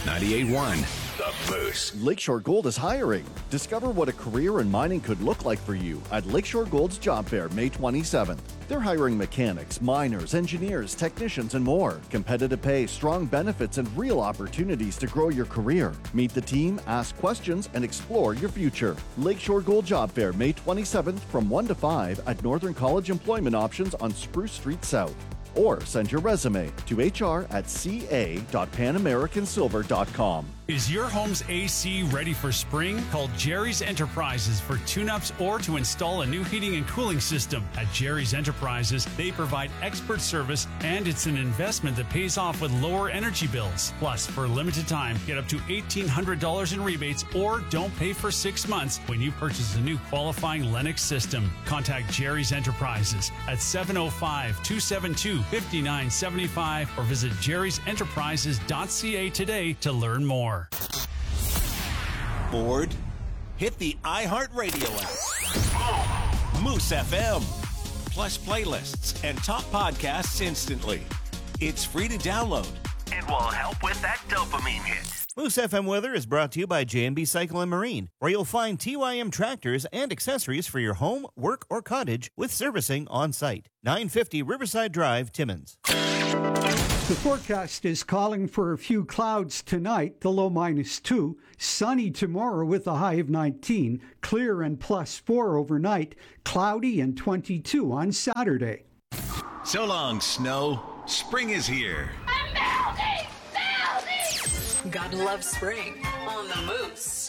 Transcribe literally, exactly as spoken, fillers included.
ninety-eight point one The Moose. Lakeshore Gold is hiring. Discover what a career in mining could look like for you at Lakeshore Gold's Job Fair, May twenty-seventh. They're hiring mechanics, miners, engineers, technicians, and more. Competitive pay, strong benefits, and real opportunities to grow your career. Meet the team, ask questions, and explore your future. Lakeshore Gold Job Fair, May twenty-seventh from one to five at Northern College Employment Options on Spruce Street South. Or send your resume to h r at c a dot pan american silver dot com. Is your home's A C ready for spring? Call Jerry's Enterprises for tune-ups or to install a new heating and cooling system. At Jerry's Enterprises, they provide expert service, and it's an investment that pays off with lower energy bills. Plus, for a limited time, get up to eighteen hundred dollars in rebates or don't pay for six months when you purchase a new qualifying Lennox system. Contact Jerry's Enterprises at seven oh five, two seven two, five nine seven five or visit jerrys enterprises dot c a today to learn more. Bored? Hit the iHeartRadio app. Moose F M. Plus playlists and top podcasts instantly. It's free to download. It will help with that dopamine hit. Moose F M Weather is brought to you by J and B Cycle and Marine, where you'll find T Y M tractors and accessories for your home, work, or cottage with servicing on site. nine fifty Riverside Drive, Timmins. The forecast is calling for a few clouds tonight, the low minus two. Sunny tomorrow with a high of nineteen. Clear and plus four overnight. Cloudy and twenty-two on Saturday. So long, snow. Spring is here. Gotta love spring on the Moose.